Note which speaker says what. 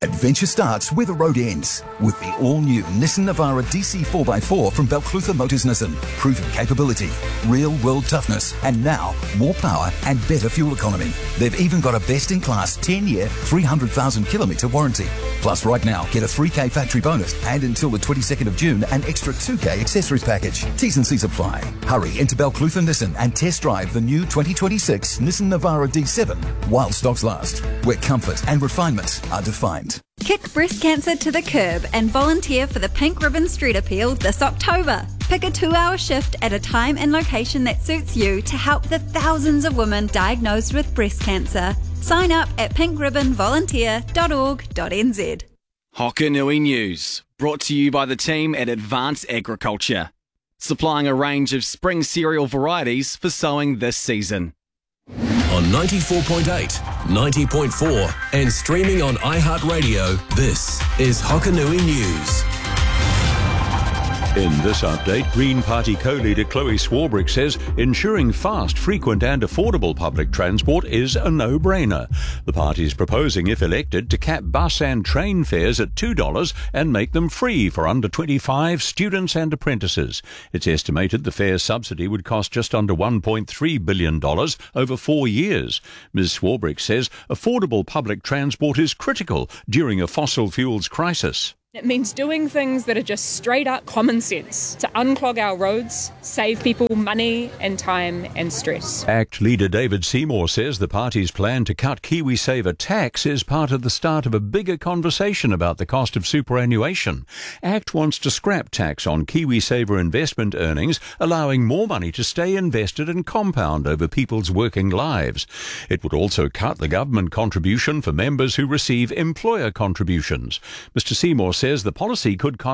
Speaker 1: Adventure starts where the road ends with the all-new Nissan Navara DC 4x4 from Balclutha Motors Nissan. Proven capability, real-world toughness, and now more power and better fuel economy. They've even got a best-in-class 10-year, 300,000-kilometre warranty. Plus, right now, get a 3K factory bonus and until the 22nd of June, an extra 2K accessories package. T's and C's apply. Hurry into Balclutha Nissan and test drive the new 2026 Nissan Navara D7 while stocks last, where comfort and refinement are defined.
Speaker 2: Kick breast cancer to the curb and volunteer for the Pink Ribbon Street Appeal this October. Pick a 2-hour shift at a time and location that suits you to help the thousands of women diagnosed with breast cancer. Sign up at pinkribbonvolunteer.org.nz.
Speaker 3: Hokanui News, brought to you by the team at Advanced Agriculture, supplying a range of spring cereal varieties for sowing this season.
Speaker 4: On 94.8, 90.4 and streaming on iHeartRadio, this is Hokanui News.
Speaker 5: In this update, Green Party co-leader Chloe Swarbrick says ensuring fast, frequent and affordable public transport is a no-brainer. The party is proposing, if elected, to cap bus and train fares at $2 and make them free for under 25 students and apprentices. It's estimated the fare subsidy would cost just under $1.3 billion over 4 years. Ms Swarbrick says affordable public transport is critical during a fossil fuels crisis.
Speaker 6: It means doing things that are just straight up common sense to unclog our roads, save people money and time and stress.
Speaker 5: ACT leader David Seymour says the party's plan to cut KiwiSaver tax is part of the start of a bigger conversation about the cost of superannuation. ACT wants to scrap tax on KiwiSaver investment earnings, allowing more money to stay invested and compound over people's working lives. It would also cut the government contribution for members who receive employer contributions. Mr Seymour says the policy could cost